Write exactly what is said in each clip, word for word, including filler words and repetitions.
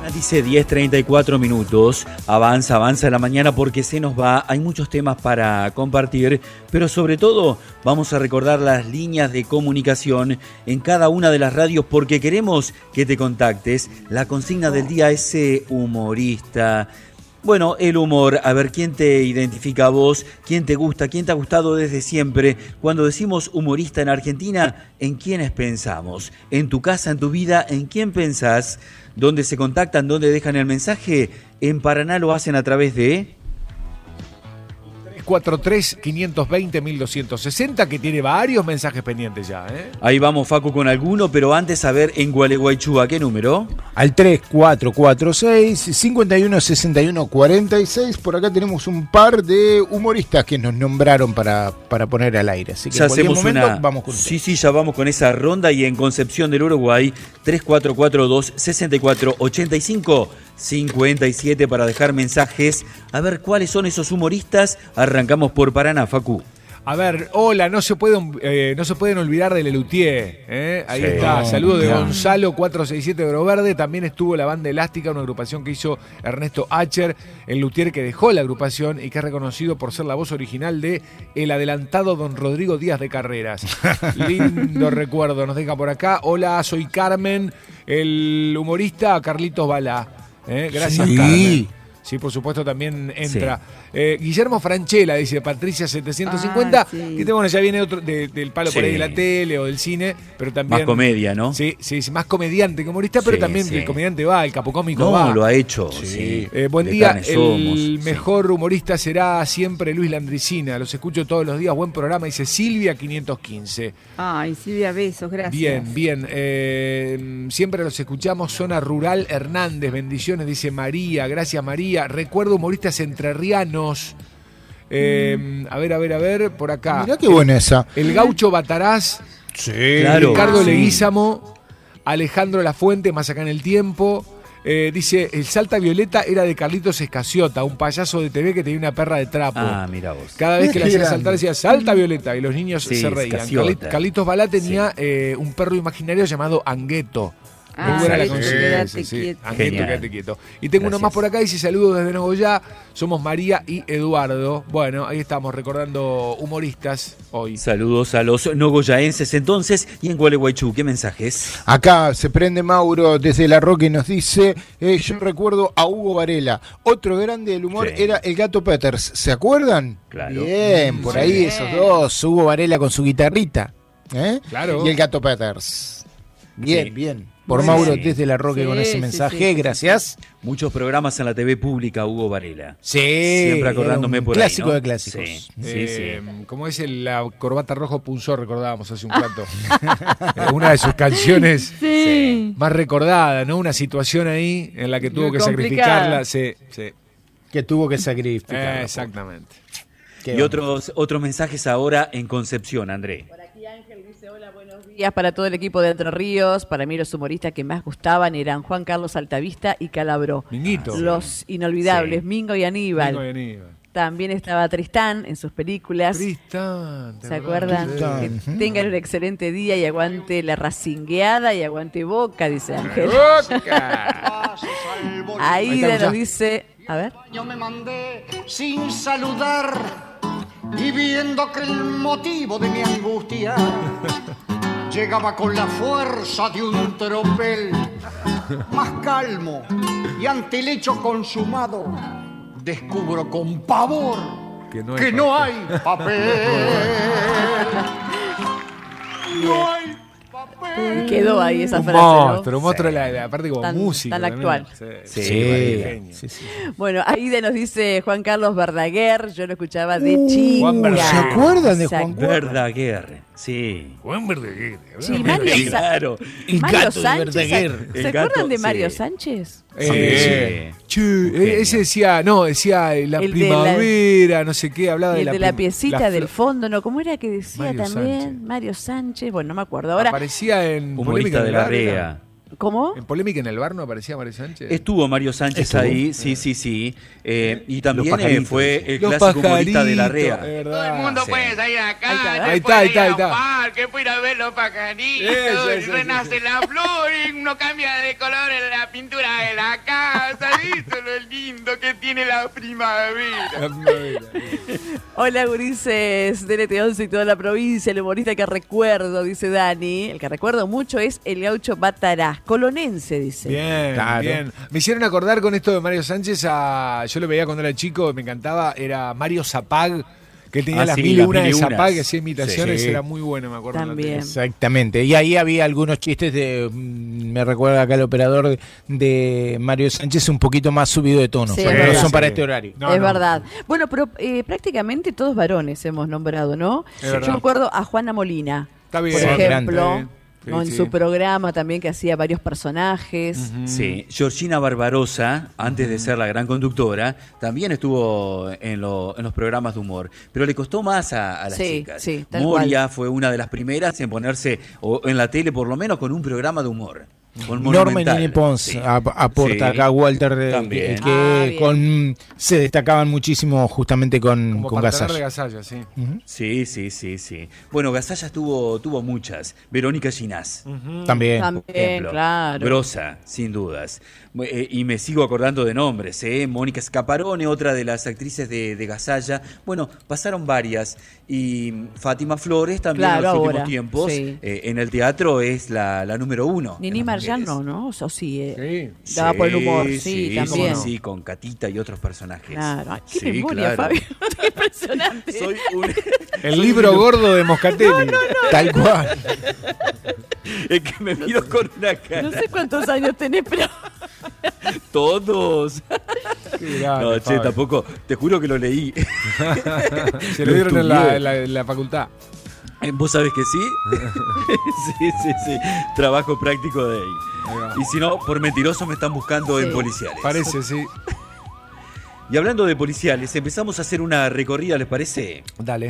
Dice diez treinta y cuatro minutos, avanza, avanza la mañana porque se nos va, hay muchos temas para compartir, pero sobre todo vamos a recordar las líneas de comunicación en cada una de las radios porque queremos que te contactes. La consigna del día es ese humorista. Bueno, el humor, a ver, ¿quién te identifica a vos? ¿Quién te gusta? ¿Quién te ha gustado desde siempre? Cuando decimos humorista en Argentina, ¿en quiénes pensamos? ¿En tu casa, en tu vida? ¿En quién pensás? ¿Dónde se contactan? ¿Dónde dejan el mensaje? En Paraná lo hacen a través de... tres cuatro tres, cinco dos cero, uno dos seis cero, que tiene varios mensajes pendientes ya, ¿eh? Ahí vamos, Facu, con alguno, pero antes a ver en Gualeguaychú, ¿a qué número? Al tres cuatro cuatro seis, cinco uno seis uno cuatro seis. Por acá tenemos un par de humoristas que nos nombraron para, para poner al aire. Así que ya en cualquier hacemos momento una... vamos con Sí, sí, ya vamos con esa ronda y en Concepción del Uruguay, tres cuatro cuatro dos, seis cuatro ocho cinco, cinco siete para dejar mensajes. A ver, ¿cuáles son esos humoristas? Arrancamos por Paraná, Facu. A ver, hola, no se pueden, eh, no se pueden olvidar de Lelutier, ¿eh? Ahí Sí. está, saludo de Claro. Gonzalo cuatrocientos sesenta y siete de Oro Verde. También estuvo la banda Elástica, una agrupación que hizo Ernesto Acher, el luthier que dejó la agrupación y que es reconocido por ser la voz original de el adelantado don Rodrigo Díaz de Carreras. Lindo recuerdo, nos deja por acá. Hola, soy Carmen, el humorista Carlitos Balá. ¿eh? Gracias, Sí. Carmen. Sí, por supuesto, también entra. Sí. Eh, Guillermo Franchella, dice Patricia setecientos cincuenta, ah, sí. Que bueno, ya viene otro de, del palo sí. por ahí de la tele o del cine, pero también... Más comedia, ¿no? Sí, sí, sí más comediante que humorista, pero sí, también sí. el comediante va, el capocómico no, va. No, lo ha hecho, sí. sí. Eh, buen de día, el somos, mejor sí. humorista será siempre Luis Landricina, los escucho todos los días, buen programa, dice Silvia quinientos quince. Ay, Silvia, besos, gracias. Bien, bien, eh, siempre los escuchamos, Zona Rural Hernández, bendiciones, dice María, gracias María, recuerdo humoristas entrerrianos. Eh, mm. A ver, a ver, a ver, por acá. Mirá qué buena esa. El Gaucho Bataraz, sí, claro. Ricardo sí. Leguízamo, Alejandro Lafuente, Más acá en el tiempo. Eh, dice, el Salta Violeta era de Carlitos Escaciota, un payaso de T V que tenía una perra de trapo. Ah, mira vos. Cada vez que le hacía saltar decía, Salta Violeta, y los niños sí, se reían. Escaciota. Carlitos Balá tenía sí. eh, un perro imaginario llamado Angueto. Ah, muy buena la quédate sí, sí. quieto. Angueto, quédate quieto. Y tengo Gracias. uno más por acá, dice saludos desde Nogoyá, somos María y Eduardo. Bueno, ahí estamos recordando humoristas hoy. Saludos a los nogoyaenses entonces. Y en Gualeguaychú, ¿qué mensajes? Acá se prende Mauro desde La Roque y nos dice, eh, yo recuerdo a Hugo Varela. Otro grande del humor sí. era el Gato Peters, ¿se acuerdan? Claro. Bien, por sí. ahí esos dos, Hugo Varela con su guitarrita. ¿eh? Claro. Y el Gato Peters. Bien, sí. bien. Por Sí, Mauro sí. desde La Roque sí, con ese mensaje, sí, sí, gracias. Muchos programas en la T V pública, Hugo Varela. Sí, siempre acordándome por clásico ahí, ¿no? de clásicos. Sí, eh, sí, sí. Como es el, la corbata rojo Punzó, recordábamos hace un rato. eh, una de sus canciones sí. más recordada, ¿no? Una situación ahí en la que tuvo Muy que sacrificarla. Sí, sí. Que tuvo que sacrificarla. Eh, exactamente. Y otros, otros mensajes ahora en Concepción, André. Por aquí Ángel dice, hola, buenos días para todo el equipo de Entre Ríos. Para mí los humoristas que más gustaban eran Juan Carlos Altavista y Calabró. Minguito. Los inolvidables, sí. Mingo y Aníbal. Mingo y Aníbal. También estaba Tristán en sus películas. Tristán. ¿Se acuerdan? Tristán. Que tengan un excelente día y aguante la racingueada y aguante Boca, dice Ángel. ¡Boca! Aida nos dice, a ver. Yo me mandé sin saludar y viendo que el motivo de mi angustia llegaba con la fuerza de un tropel, más calmo y ante el hecho consumado, descubro con pavor que no hay, que no hay papel. No hay papel. Y quedó ahí esa un frase, monstruo, ¿no? un monstruo, sí. la, la parte como tan, música. Tan también. actual. Sí, sí, sí, sí, sí. Bueno, Aida nos dice Juan Carlos Verdaguer, yo lo escuchaba de uh, chica. Juan ¿Se acuerdan de Juan Verdaguer? Sí. Juan Verdaguer. Sí, Mario, sí, claro. El Mario gato Sánchez, de Verdaguer. ¿Se, ¿se acuerdan gato, de Mario sí. Sánchez? Eh, sí. Che, ese decía, no, decía la el primavera, la, no sé qué, hablaba y de el la de la piecita la del fondo, ¿no? ¿Cómo era que decía Mario también? Sánchez. Mario Sánchez, bueno, no me acuerdo. Ahora aparecía en Humorista de la Rea. ¿Cómo? En Polémica en el Bar no aparecía Mario Sánchez. Estuvo Mario Sánchez ¿Estuvo? ahí, sí, sí, sí. Eh, y también eh, fue el Los clásico humorista de la Rea. Todo el mundo sí. puede salir acá. Ahí está, ahí está, ahí está. Que puede ir a ver los pajaritos. Eso, eso, renace eso. la flor y uno cambia de color en la pintura de la casa, eso es lo lindo que tiene la primavera. Hola, gurises, D N T once y toda la provincia. El humorista que recuerdo, dice Dani, el que recuerdo mucho es el Gaucho Batarás, colonense, dice. Bien, Claro. bien. Me hicieron acordar con esto de Mario Sánchez a... Yo lo veía cuando era chico, me encantaba, era Mario Zapag, que tenía Ah, las sí, mil y las una mil de y unas. Zapag, que hacía imitaciones, Sí. era muy bueno, me acuerdo. en la También. tele. Exactamente. Y ahí había algunos chistes de, mm, me recuerda acá el operador de, de Mario Sánchez, un poquito más subido de tono, Sí, pero es no verdad. son para Sí. este horario. No, es no. verdad. Bueno, pero eh, prácticamente todos varones hemos nombrado, ¿no? Es verdad. Yo me acuerdo a Juana Molina, Está bien. por Sí, ejemplo, grande. Sí, ¿no? en sí. su programa también, que hacía varios personajes. Sí, Georgina Barbarosa, antes de ser la gran conductora, también estuvo en, lo- en los programas de humor, pero le costó más a, a las Sí, chicas. sí, tal Moria fue una de las primeras en ponerse o en la tele, por lo menos con un programa de humor. Con Norma Monumental. Nini Pons Sí. ap- aporta Sí, acá Walter de- también. que, que Ah, bien. con se destacaban muchísimo justamente con, Como con partener de Gasalla. Gasalla, sí. Sí, sí, sí, sí. Bueno, Gasalla tuvo, tuvo muchas. Verónica Ginás. También. por También, ejemplo. claro. Grosa, sin dudas. Eh, y me sigo acordando de nombres, ¿eh? Mónica Scaparone, otra de las actrices de, de Gasalla. Bueno, pasaron varias. Y Fátima Flores también Claro, en los ahora, últimos tiempos. sí. eh, en el teatro es la, la número uno. Nini en las Marjan mujeres. no, ¿no? O sí, eh, Sí. daba por el humor, sí, sí, también. Sí, sí, con Catita y otros personajes. Claro. Ay, qué Sí, memoria, claro. Fabio. Qué impresionante. Soy un... El libro gordo de Moscatelli. Tal cual. Es que me miro con una cara. No sé cuántos años tenés, pero... Todos. Qué grande, No, che, Fabio. tampoco. Te juro que lo leí. Se lo Lo dieron en la, estudié. en la- en la facultad. ¿Vos sabés que sí? sí, sí, sí. Trabajo práctico de ahí. Ahí va. Y si no, por mentiroso me están buscando Sí. en policiales. Parece, sí. Y hablando de policiales, empezamos a hacer una recorrida, ¿les parece? Dale.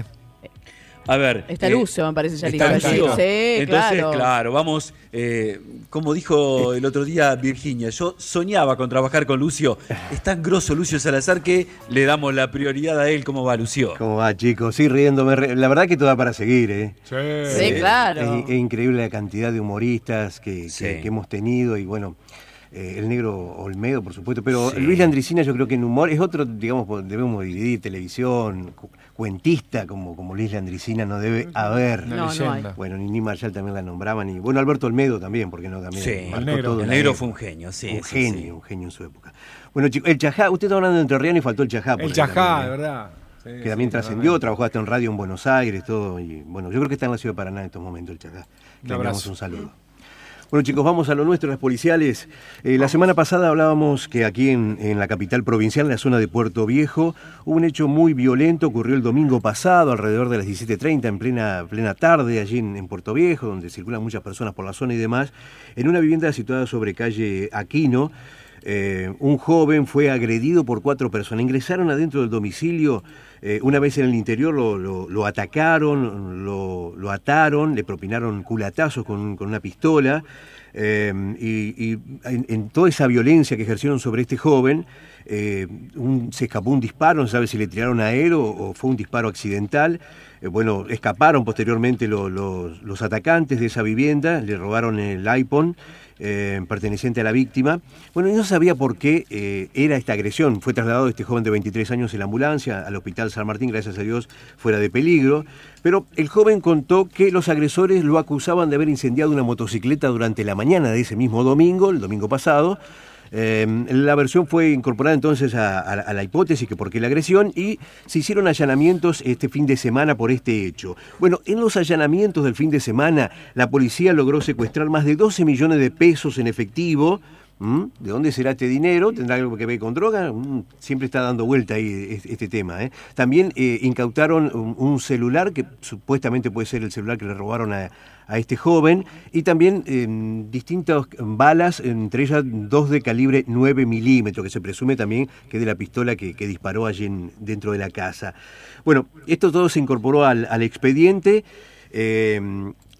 A ver. Está eh, Lucio, me parece ya ¿Está listo. Lucio? Sí, Entonces, claro. claro, vamos, eh, como dijo el otro día Virginia, yo soñaba con trabajar con Lucio. Es tan grosso Lucio Salazar que le damos la prioridad a él. ¿Cómo va, Lucio? ¿Cómo va, chicos? Sí, riéndome. re- La verdad que todo da para seguir, ¿eh? Sí. Sí, claro. Es, es increíble la cantidad de humoristas que, que- Sí. que hemos tenido y bueno, eh, el negro Olmedo, por supuesto, pero Sí. Luis Landricina yo creo que en humor es otro, digamos, debemos dividir televisión, cu- cuentista como, como Luis Landricina no debe haber. Una No, no leyenda. Bueno, Nini Marshall también la nombraban y bueno, Alberto Olmedo también, porque no también Sí, marcó el negro. toda El una negro época. fue un genio, sí. un sí, genio, sí. un genio en su época. Bueno, chicos, el Chajá, usted está hablando de Entrerriano y faltó el Chajá. por El ahí Chajá, también, de ¿eh? verdad. Sí, Que también sí, trascendió, realmente. trabajó hasta en radio en Buenos Aires, todo, y bueno, yo creo que está en la ciudad de Paraná en estos momentos el Chacá. Un Le abrazo. enviamos un saludo. Bueno chicos, vamos a lo nuestro, las policiales. Eh, la semana pasada hablábamos que aquí en, en la capital provincial, en la zona de Puerto Viejo, hubo un hecho muy violento, ocurrió el domingo pasado, alrededor de las diecisiete treinta, en plena, plena tarde, allí en, en Puerto Viejo, donde circulan muchas personas por la zona y demás, en una vivienda situada sobre calle Aquino. Eh, un joven fue agredido por cuatro personas. Ingresaron adentro del domicilio, eh, una vez en el interior lo, lo- lo atacaron, lo, lo ataron, le propinaron culatazos con, con una pistola. eh, y y en, en toda esa violencia que ejercieron sobre este joven, eh, un- se escapó un disparo, no se sabe si le tiraron a él o, o fue un disparo accidental. Eh, bueno, escaparon posteriormente lo- los, los atacantes de esa vivienda, le robaron el iPhone eh, perteneciente a la víctima. Bueno, y no sabía por qué eh, era esta agresión. Fue trasladado este joven de veintitrés años en la ambulancia al Hospital San Martín, gracias a Dios, fuera de peligro. Pero el joven contó que los agresores lo acusaban de haber incendiado una motocicleta durante la mañana de ese mismo domingo, el domingo pasado. Eh, la versión fue incorporada entonces a, a- a la hipótesis que por qué la agresión y se hicieron allanamientos este fin de semana por este hecho. Bueno, en los allanamientos del fin de semana la policía logró secuestrar más de doce millones de pesos en efectivo. ¿Mm? ¿De dónde será este dinero? ¿Tendrá algo que ver con droga? Mm, Siempre está dando vuelta ahí este, este tema. ¿eh? También eh, incautaron un, un celular que supuestamente puede ser el celular que le robaron a, a este joven y también eh, distintas balas, entre ellas dos de calibre nueve milímetros, que se presume también que es de la pistola que, que disparó allí en- dentro de la casa. Bueno, esto todo se incorporó al, al expediente. eh,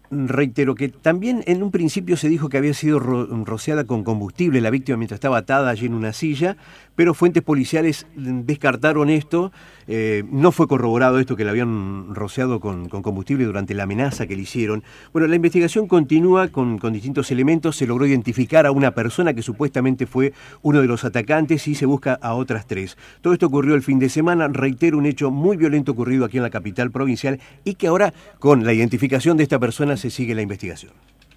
Reitero que también en un principio se dijo que había sido ro- rociada con combustible la víctima mientras estaba atada allí en una silla, pero fuentes policiales descartaron esto. Eh, no fue corroborado esto que la habían rociado con, con combustible durante la amenaza que le hicieron. Bueno, la investigación continúa con, con distintos elementos. Se logró identificar a una persona que supuestamente fue uno de los atacantes y se busca a otras tres. Todo esto ocurrió el fin de semana. Reitero, un hecho muy violento ocurrido aquí en la capital provincial y que ahora, con la identificación de esta persona, se sigue la investigación.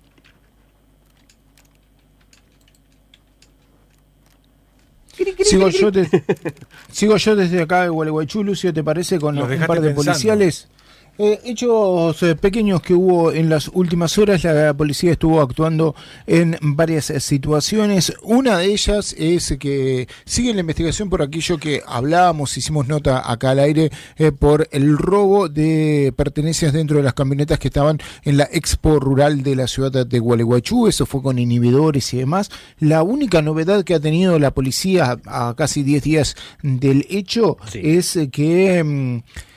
Sigo yo, de- sigo yo desde acá de Gualeguaychú, Lucio, ¿te parece? Con Los un dejaste par de pensando. policiales. Eh, hechos eh, pequeños que hubo en las últimas horas. La policía estuvo actuando en varias eh, situaciones. Una de ellas es que sigue la investigación por aquello que hablábamos, hicimos nota acá al aire, eh, por el robo de pertenencias dentro de las camionetas que estaban en la expo rural de la ciudad de Gualeguaychú. Eso fue con inhibidores y demás. La única novedad que ha tenido la policía a, a casi diez días del hecho Sí. es eh, que... mm,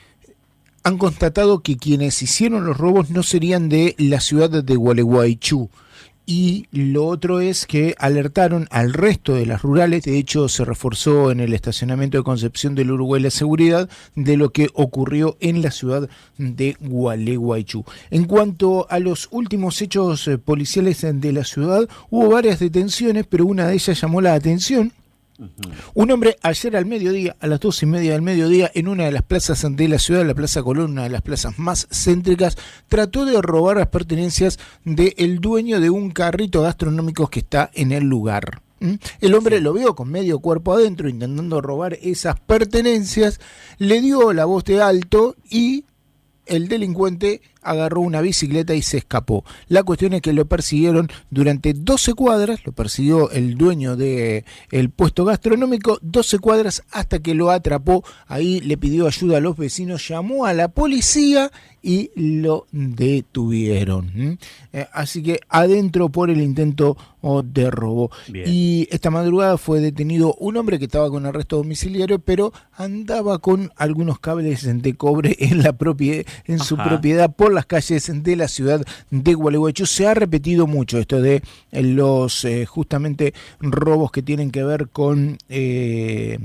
han constatado que quienes hicieron los robos no serían de la ciudad de Gualeguaychú. Y lo otro es que alertaron al resto de las rurales. De hecho, se reforzó en el estacionamiento de Concepción del Uruguay la seguridad de lo que ocurrió en la ciudad de Gualeguaychú. En cuanto a los últimos hechos eh, policiales de la ciudad, hubo varias detenciones, pero una de ellas llamó la atención. Un hombre ayer al mediodía, a las dos y media del mediodía, en una de las plazas de la ciudad, la Plaza Colón, una de las plazas más céntricas, trató de robar las pertenencias del dueño de un carrito gastronómico que está en el lugar. ¿Mm? El hombre lo vio con medio cuerpo adentro intentando robar esas pertenencias, le dio la voz de alto y el delincuente agarró una bicicleta y se escapó. La cuestión es que lo persiguieron durante doce cuadras, lo persiguió el dueño del puesto gastronómico, doce cuadras hasta que lo atrapó. Ahí le pidió ayuda a los vecinos, llamó a la policía y lo detuvieron. ¿Mm? Eh, así que adentro por el intento oh, de robo. Bien. Y esta madrugada fue detenido un hombre que estaba con arresto domiciliario, pero andaba con algunos cables de cobre en la propiedad, en su Ajá. propiedad por las calles de la ciudad de Gualeguaychú. Se ha repetido mucho esto de eh, los eh, justamente robos que tienen que ver con eh,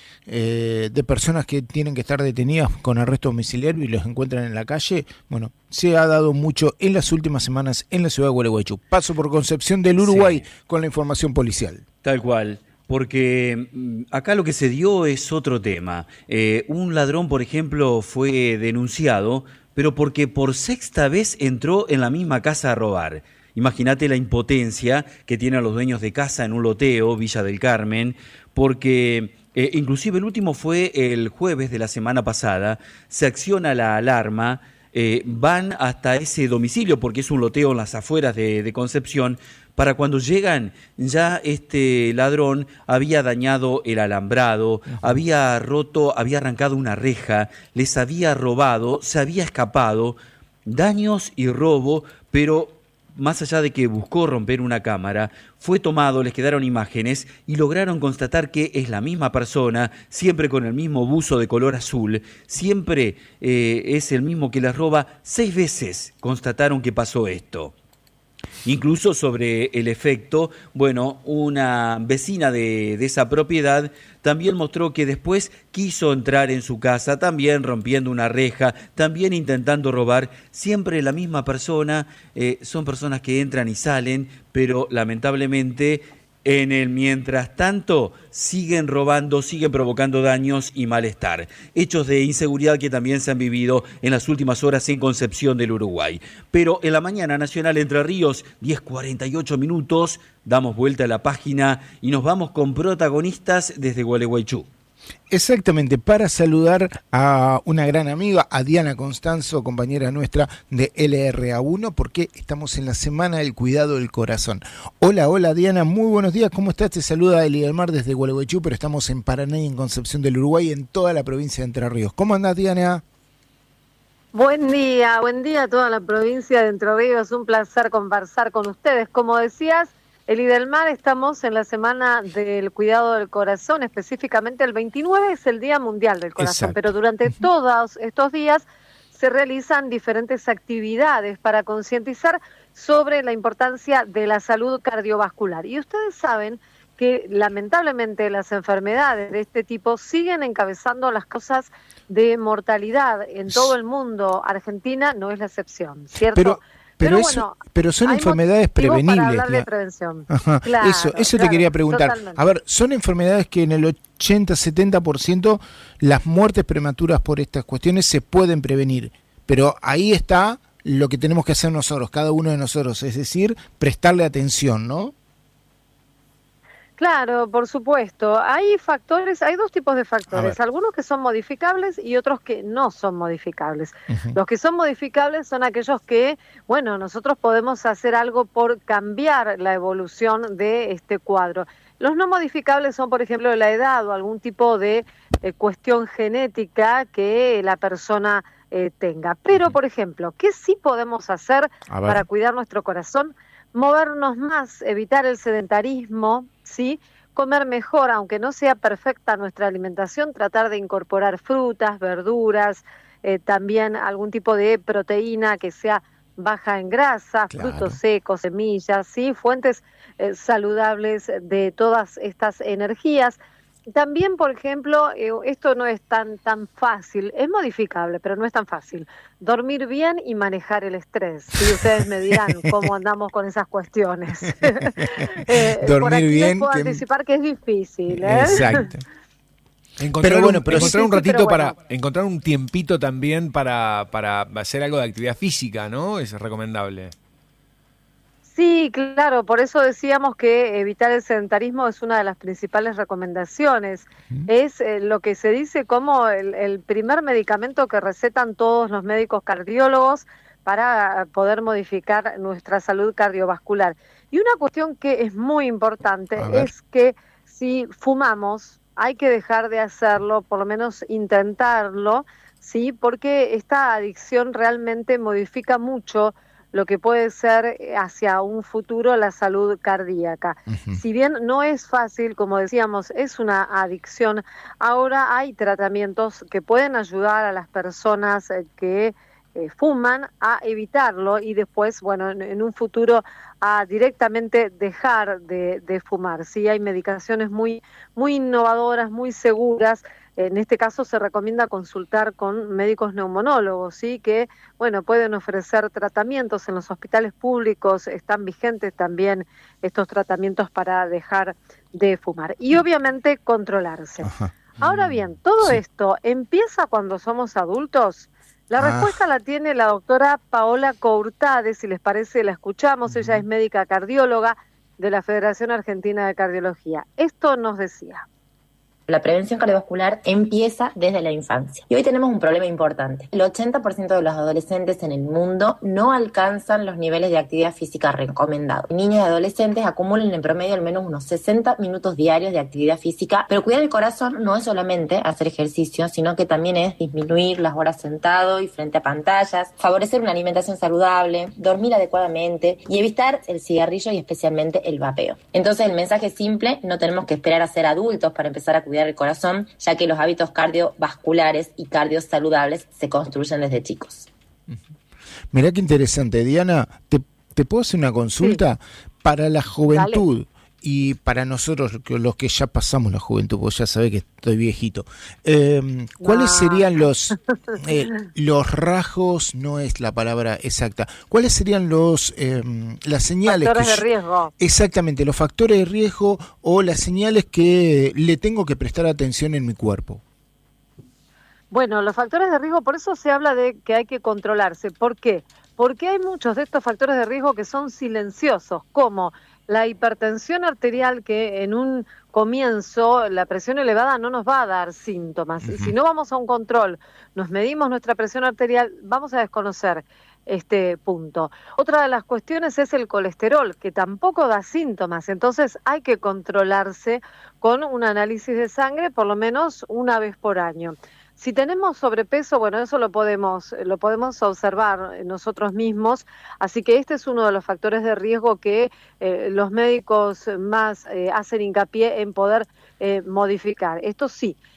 eh, de personas que tienen que estar detenidas con arresto domiciliario y los encuentran en la calle. Bueno, se ha dado mucho en las últimas semanas en la ciudad de Gualeguaychú. Paso por Concepción del Uruguay Sí. con la información policial. Tal cual. Porque mm, acá lo que se dio es otro tema. Eh, un ladrón, por ejemplo, fue denunciado, pero porque por sexta vez entró en la misma casa a robar. Imagínate la impotencia que tienen los dueños de casa en un loteo, Villa del Carmen, porque eh, inclusive el último fue el jueves de la semana pasada, se acciona la alarma, eh, van hasta ese domicilio, porque es un loteo en las afueras de, de Concepción. Para cuando llegan, ya este ladrón había dañado el alambrado, uh-huh. había roto, había arrancado una reja, les había robado, se había escapado, daños y robo, pero más allá de que buscó romper una cámara, fue tomado, les quedaron imágenes y lograron constatar que es la misma persona, siempre con el mismo buzo de color azul, siempre eh, es el mismo que les roba. Seis veces constataron que pasó esto. Incluso sobre el efecto, bueno, una vecina de, de esa propiedad también mostró que después quiso entrar en su casa, también rompiendo una reja, también intentando robar. Siempre la misma persona, eh, son personas que entran y salen, pero lamentablemente en el mientras tanto siguen robando, siguen provocando daños y malestar. Hechos de inseguridad que también se han vivido en las últimas horas en Concepción del Uruguay. Pero en la mañana nacional Entre Ríos, diez cuarenta y ocho minutos, damos vuelta a la página y nos vamos con protagonistas desde Gualeguaychú. Exactamente, para saludar a una gran amiga, a Diana Constanzo, compañera nuestra de L R A uno, porque estamos en la Semana del Cuidado del Corazón. Hola, hola Diana, muy buenos días, ¿cómo estás? Te saluda Eli del Mar desde Gualeguaychú, pero estamos en Paraná y en Concepción del Uruguay, en toda la provincia de Entre Ríos. ¿Cómo andás, Diana? Buen día, buen día a toda la provincia de Entre Ríos, un placer conversar con ustedes. Como decías, Eli del Mar, estamos en la Semana del Cuidado del Corazón, específicamente el veintinueve es el Día Mundial del Corazón, Exacto. pero durante todos estos días se realizan diferentes actividades para concientizar sobre la importancia de la salud cardiovascular. Y ustedes saben que lamentablemente las enfermedades de este tipo siguen encabezando las causas de mortalidad en todo el mundo. Argentina no es la excepción, ¿cierto? Pero, pero, Pero eso, bueno, pero son hay enfermedades motivos prevenibles. para hablar de Cla- prevención. Ajá, Claro, eso, eso te claro, quería preguntar. totalmente. A ver, son enfermedades que en el ochenta, setenta por ciento las muertes prematuras por estas cuestiones se pueden prevenir, pero ahí está lo que tenemos que hacer nosotros, cada uno de nosotros, es decir, prestarle atención, ¿no? Claro, por supuesto. Hay factores, hay dos tipos de factores, algunos que son modificables y otros que no son modificables. Uh-huh. Los que son modificables son aquellos que, bueno, nosotros podemos hacer algo por cambiar la evolución de este cuadro. Los no modificables son, por ejemplo, la edad o algún tipo de eh, cuestión genética que la persona eh, tenga. Pero, por ejemplo, ¿qué sí podemos hacer para cuidar nuestro corazón? Movernos más, evitar el sedentarismo, ¿sí? Comer mejor, aunque no sea perfecta nuestra alimentación, tratar de incorporar frutas, verduras, eh, también algún tipo de proteína que sea baja en grasa, Claro. frutos secos, semillas, ¿sí? Fuentes eh, saludables de todas estas energías. También, por ejemplo, eh, esto no es tan tan fácil, es modificable, pero no es tan fácil. Dormir bien y manejar el estrés. Y ustedes me dirán cómo andamos con esas cuestiones. eh, Dormir por aquí bien, les puedo que- anticipar que es difícil, ¿eh? Exacto. Encontrar Pero bueno, un, pero encontrar sí, un sí, ratito pero para, bueno. encontrar un tiempito también para, para hacer algo de actividad física, ¿no? Es recomendable. Sí, claro, por eso decíamos que evitar el sedentarismo es una de las principales recomendaciones. Es eh, lo que se dice como el, el primer medicamento que recetan todos los médicos cardiólogos para poder modificar nuestra salud cardiovascular. Y una cuestión que es muy importante A ver. es que si fumamos, hay que dejar de hacerlo, por lo menos intentarlo, ¿sí? Porque esta adicción realmente modifica mucho lo que puede ser hacia un futuro la salud cardíaca. Uh-huh. Si bien no es fácil, como decíamos, es una adicción, ahora hay tratamientos que pueden ayudar a las personas eh, que eh, fuman a evitarlo y después, bueno, en, en un futuro a directamente dejar de, de fumar. Sí, hay medicaciones muy, muy innovadoras, muy seguras. En este caso se recomienda consultar con médicos neumonólogos, ¿sí? Que, bueno, pueden ofrecer tratamientos en los hospitales públicos, están vigentes también estos tratamientos para dejar de fumar. Y obviamente controlarse. Ajá. Ahora bien, todo Sí. esto empieza cuando somos adultos. La Ah. respuesta la tiene la doctora Paola Courtade, si les parece la escuchamos, ella es médica cardióloga de la Federación Argentina de Cardiología. Esto nos decía. La prevención cardiovascular empieza desde la infancia. Y hoy tenemos un problema importante. El ochenta por ciento de los adolescentes en el mundo no alcanzan los niveles de actividad física recomendados. Niños y adolescentes acumulan en promedio al menos unos sesenta minutos diarios de actividad física, pero cuidar el corazón no es solamente hacer ejercicio, sino que también es disminuir las horas sentado y frente a pantallas, favorecer una alimentación saludable, dormir adecuadamente y evitar el cigarrillo y especialmente el vapeo. Entonces el mensaje es simple, no tenemos que esperar a ser adultos para empezar a cuidar el corazón, ya que los hábitos cardiovasculares y cardiosaludables se construyen desde chicos. Mirá qué interesante, Diana. ¿Te, te puedo hacer una consulta? Sí. Para la juventud, dale. Y para nosotros, los que ya pasamos la juventud, porque ya sabés que estoy viejito, eh, ¿cuáles ah. serían los eh, los rasgos, no es la palabra exacta, cuáles serían los eh, las señales? Factores que de riesgo. Yo, exactamente, los factores de riesgo o las señales que le tengo que prestar atención en mi cuerpo. Bueno, los factores de riesgo, por eso se habla de que hay que controlarse. ¿Por qué? Porque hay muchos de estos factores de riesgo que son silenciosos, como la hipertensión arterial, que en un comienzo la presión elevada no nos va a dar síntomas. Uh-huh. Y si no vamos a un control, nos medimos nuestra presión arterial, vamos a desconocer este punto. Otra de las cuestiones es el colesterol, que tampoco da síntomas, entonces hay que controlarse con un análisis de sangre por lo menos una vez por año. Si tenemos sobrepeso, bueno, eso lo podemos, lo podemos observar nosotros mismos, así que este es uno de los factores de riesgo que eh, los médicos más eh, hacen hincapié en poder eh, modificar. Esto sí,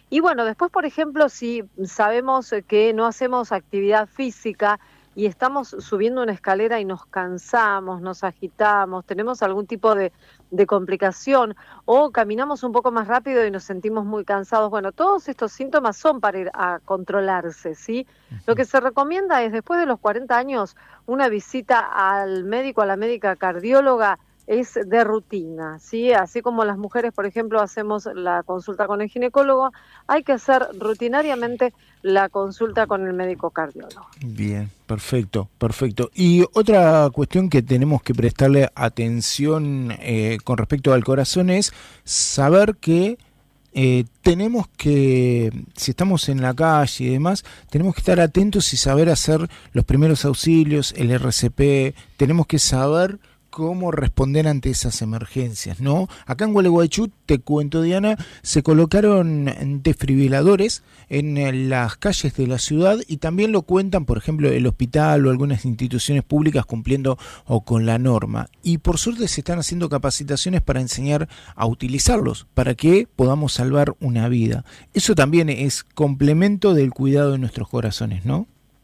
Y bueno, después, por ejemplo, si sabemos que no hacemos actividad física y estamos subiendo una escalera y nos cansamos, nos agitamos, tenemos algún tipo de, de complicación o caminamos un poco más rápido y nos sentimos muy cansados, bueno, todos estos síntomas son para ir a controlarse, ¿sí? Uh-huh. Lo que se recomienda es después de los cuarenta años una visita al médico, a la médica cardióloga, es de rutina, ¿sí? Así como las mujeres, por ejemplo, hacemos la consulta con el ginecólogo, hay que hacer rutinariamente la consulta con el médico cardiólogo. Bien, perfecto, perfecto. Y otra cuestión que tenemos que prestarle atención eh, con respecto al corazón es saber que eh, tenemos que, si estamos en la calle y demás, tenemos que estar atentos y saber hacer los primeros auxilios, el R C P, tenemos que saber cómo responder ante esas emergencias, ¿no? Acá en Gualeguaychú, te cuento, Diana, se colocaron desfibriladores en las calles de la ciudad y también lo cuentan, por ejemplo, el hospital o algunas instituciones públicas cumpliendo o con la norma. Y por suerte se están haciendo capacitaciones para enseñar a utilizarlos, para que podamos salvar una vida. Eso también es complemento del cuidado de nuestros corazones, ¿no?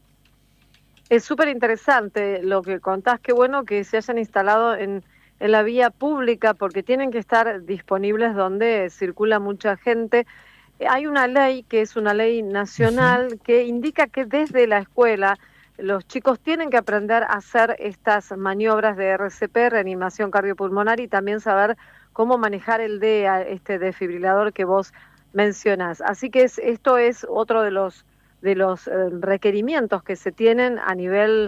Es súper interesante lo que contás, qué bueno que se hayan instalado en, en la vía pública porque tienen que estar disponibles donde circula mucha gente. Hay una ley que es una ley nacional uh-huh. que indica que desde la escuela los chicos tienen que aprender a hacer estas maniobras de R C P, reanimación cardiopulmonar, y también saber cómo manejar el D E A, este desfibrilador que vos mencionás. Así que es, esto es otro de los de los eh, requerimientos que se tienen a nivel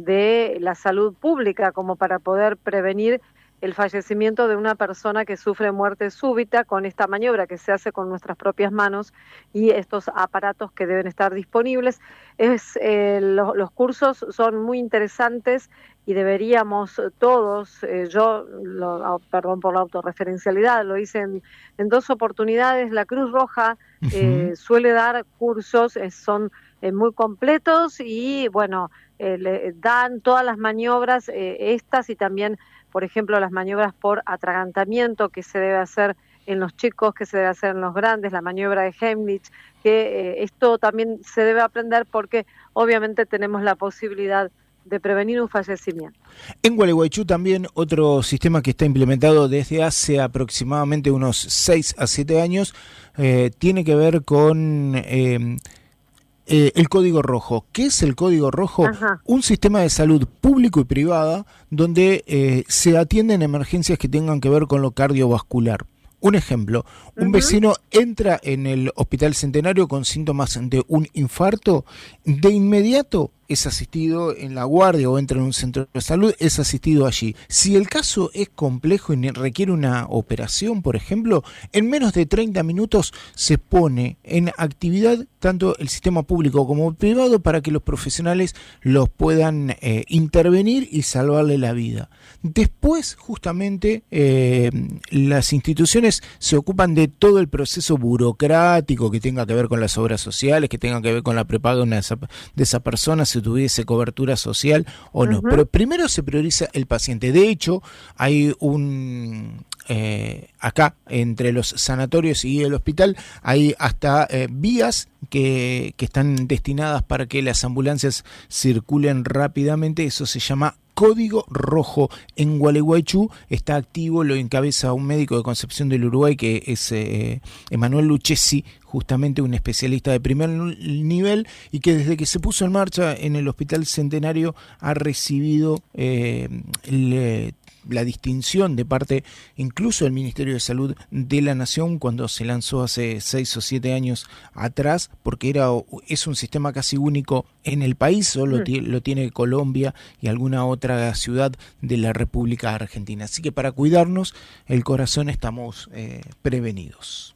de la salud pública como para poder prevenir el fallecimiento de una persona que sufre muerte súbita con esta maniobra que se hace con nuestras propias manos y estos aparatos que deben estar disponibles. Es, eh, lo, los cursos son muy interesantes y deberíamos todos, eh, yo, lo, perdón por la autorreferencialidad, lo hice en, en dos oportunidades. La Cruz Roja eh, uh-huh. suele dar cursos, eh, son eh, muy completos y bueno, eh, le dan todas las maniobras, eh, estas y también, por ejemplo, las maniobras por atragantamiento que se debe hacer en los chicos, que se debe hacer en los grandes, la maniobra de Heimlich, que eh, esto también se debe aprender porque obviamente tenemos la posibilidad de prevenir un fallecimiento. En Gualeguaychú también otro sistema que está implementado desde hace aproximadamente unos seis a siete años eh, tiene que ver con eh, eh, el Código Rojo. ¿Qué es el Código Rojo? Ajá. Un sistema de salud público y privada donde eh, se atienden emergencias que tengan que ver con lo cardiovascular. Un ejemplo, un uh-huh. vecino entra en el Hospital Centenario con síntomas de un infarto, de inmediato es asistido en la guardia o entra en un centro de salud, es asistido allí. Si el caso es complejo y requiere una operación, por ejemplo, en menos de treinta minutos se pone en actividad tanto el sistema público como el privado para que los profesionales los puedan eh, intervenir y salvarle la vida. Después, justamente, eh, las instituciones se ocupan de todo el proceso burocrático que tenga que ver con las obras sociales, que tenga que ver con la prepaga de, una, de esa persona, si tuviese cobertura social o no. Uh-huh. Pero primero se prioriza el paciente. De hecho, hay un... Eh, acá, entre los sanatorios y el hospital, hay hasta eh, vías que, que están destinadas para que las ambulancias circulen rápidamente. Eso se llama Código Rojo. En Gualeguaychú está activo, lo encabeza un médico de Concepción del Uruguay que es eh, Emanuel Lucchesi, justamente un especialista de primer nivel y que desde que se puso en marcha en el Hospital Centenario ha recibido eh, el, la distinción de parte incluso del Ministerio de Salud de la Nación cuando se lanzó hace seis o siete años atrás, porque era es un sistema casi único en el país, solo mm. t- lo tiene Colombia y alguna otra ciudad de la República Argentina. Así que para cuidarnos el corazón estamos eh, prevenidos.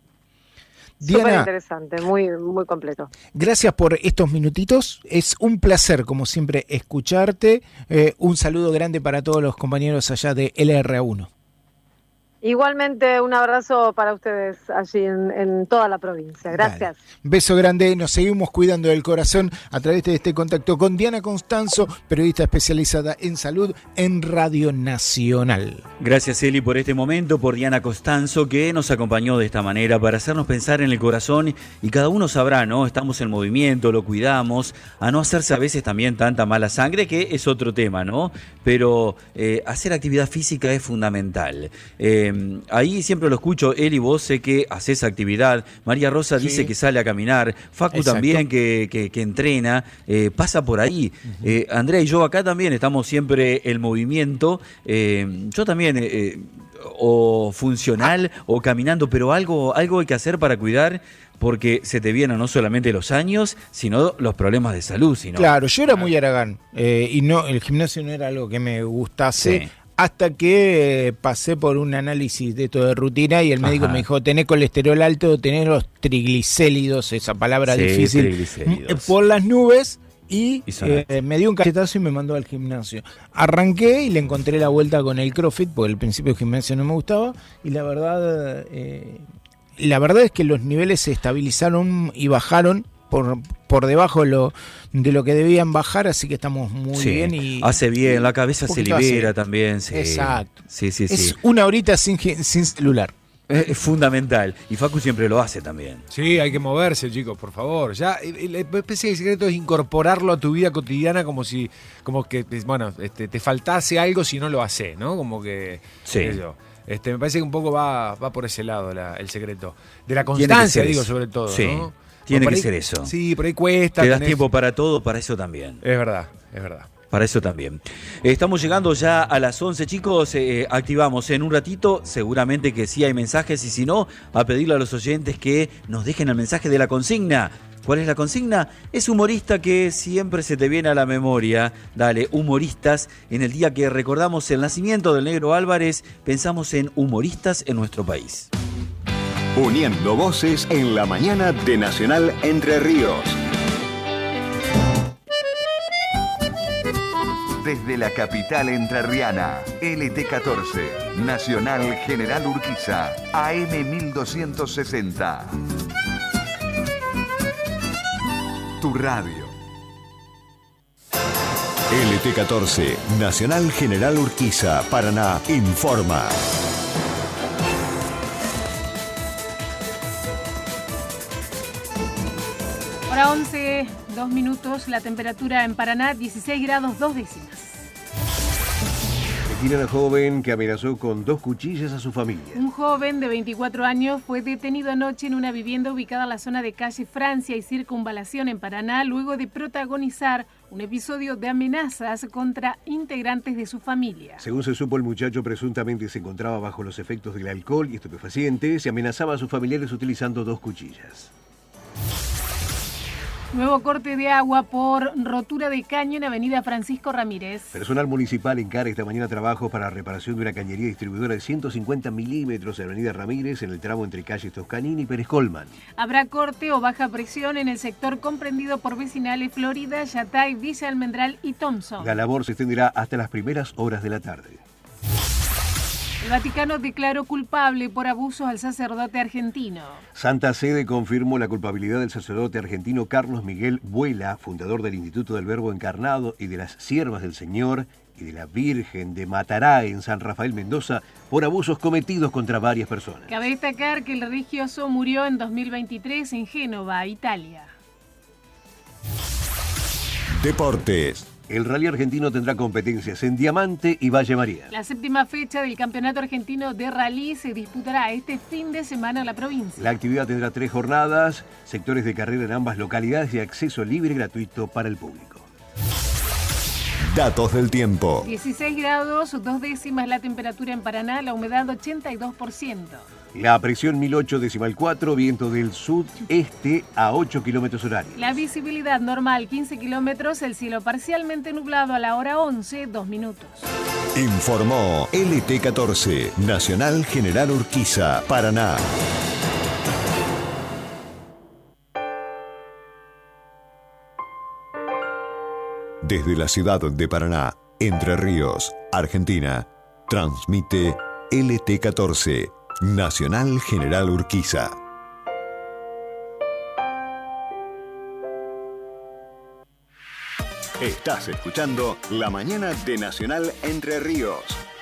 Súper interesante, muy, muy completo. Gracias por estos minutitos. Es un placer, como siempre, escucharte. Eh, un saludo grande para todos los compañeros allá de L R A uno. Igualmente, un abrazo para ustedes allí en, en toda la provincia. Gracias. Dale. Beso grande, nos seguimos cuidando del corazón a través de este contacto con Diana Constanzo, periodista especializada en salud en Radio Nacional. Gracias, Eli, por este momento, por Diana Constanzo, que nos acompañó de esta manera para hacernos pensar en el corazón, y cada uno sabrá, ¿no? Estamos en movimiento, lo cuidamos, a no hacerse a veces también tanta mala sangre, que es otro tema, ¿no? Pero eh, hacer actividad física es fundamental. Eh, ahí siempre lo escucho, Eli, vos sé que haces actividad, María Rosa sí. dice que sale a caminar, Facu Exacto. también que, que, que entrena, eh, pasa por ahí. Uh-huh. eh, Andrea y yo acá también estamos siempre en movimiento, eh, yo también, eh, o funcional ah. o caminando, pero algo, algo hay que hacer para cuidar, porque se te vienen no solamente los años, sino los problemas de salud. Sino... Claro, yo era muy Aragán, eh, y no, el gimnasio no era algo que me gustase. Sí. Hasta que eh, pasé por un análisis de esto de rutina y el médico Ajá. me dijo, tenés colesterol alto, tenés los triglicéridos, esa palabra sí, difícil, por las nubes, y, y eh, me dio un cachetazo y me mandó al gimnasio. Arranqué y le encontré la vuelta con el CrossFit, porque al principio el gimnasio no me gustaba, y la verdad, eh, la verdad es que los niveles se estabilizaron y bajaron por por debajo de lo, de lo que debían bajar, así que estamos muy sí, bien. Y hace bien, la cabeza se libera hace. también. Sí. Exacto. Sí, sí, es sí. una horita sin, sin celular. Es fundamental. Y Facu siempre lo hace también. Sí, hay que moverse, chicos, por favor. Ya, el especie de secreto es incorporarlo a tu vida cotidiana como si, como que, bueno, este, te faltase algo si no lo haces, ¿no? Como que, sí. Eso. Este, me parece que un poco va, va por ese lado la, el secreto. De la constancia, digo, eso. sobre todo, sí. ¿no? Tiene que ahí, ser eso. Sí, por ahí cuesta. Te das tenés... tiempo para todo, para eso también. Es verdad, es verdad. Para eso también. Estamos llegando ya a las once, chicos. Eh, activamos en un ratito. Seguramente que sí hay mensajes. Y si no, a pedirle a los oyentes que nos dejen el mensaje de la consigna. ¿Cuál es la consigna? Es humorista que siempre se te viene a la memoria. Dale, humoristas. En el día que recordamos el nacimiento del Negro Álvarez, pensamos en humoristas en nuestro país. Uniendo voces en la mañana de Nacional Entre Ríos. Desde la capital entrerriana, L T catorce, Nacional General Urquiza, A M mil doscientos sesenta. Tu radio. L T catorce, Nacional General Urquiza, Paraná, informa. Hora once, dos minutos, la temperatura en Paraná, dieciséis grados, dos décimas. Detiene a una joven que amenazó con dos cuchillas a su familia. Un joven de veinticuatro años fue detenido anoche en una vivienda ubicada en la zona de calle Francia y Circunvalación en Paraná, luego de protagonizar un episodio de amenazas contra integrantes de su familia. Según se supo, el muchacho presuntamente se encontraba bajo los efectos del alcohol y estupefacientes y amenazaba a sus familiares utilizando dos cuchillas. Nuevo corte de agua por rotura de caño en Avenida Francisco Ramírez. Personal municipal encara esta mañana trabajos para reparación de una cañería distribuidora de ciento cincuenta milímetros en Avenida Ramírez, en el tramo entre calles Toscanini y Pérez Colman. Habrá corte o baja presión en el sector comprendido por vecinales Florida, Yatay, Villa Almendral y Thompson. La labor se extenderá hasta las primeras horas de la tarde. El Vaticano declaró culpable por abusos al sacerdote argentino. Santa Sede confirmó la culpabilidad del sacerdote argentino Carlos Miguel Vuela, fundador del Instituto del Verbo Encarnado y de las Siervas del Señor y de la Virgen de Matará en San Rafael, Mendoza, por abusos cometidos contra varias personas. Cabe destacar que el religioso murió en dos mil veintitrés en Génova, Italia. Deportes. El rally argentino tendrá competencias en Diamante y Valle María. La séptima fecha del Campeonato Argentino de Rally se disputará este fin de semana en la provincia. La actividad tendrá tres jornadas, sectores de carrera en ambas localidades y acceso libre y gratuito para el público. Datos del tiempo. dieciséis grados, dos décimas la temperatura en Paraná, la humedad ochenta y dos por ciento. La presión mil ocho decimal cuatro, viento del sudeste a ocho kilómetros horarios. La visibilidad normal quince kilómetros, el cielo parcialmente nublado a la hora once, dos minutos. Informó L T catorce, Nacional General Urquiza, Paraná. Desde la ciudad de Paraná, Entre Ríos, Argentina, transmite L T catorce, Nacional General Urquiza. Estás escuchando La Mañana de Nacional Entre Ríos.